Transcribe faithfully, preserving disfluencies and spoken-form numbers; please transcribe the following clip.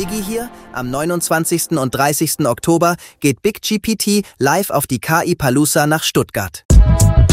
Biggie hier. Am neunundzwanzigsten und dreißigsten Oktober geht Big G P T live auf die K I Palooza nach Stuttgart.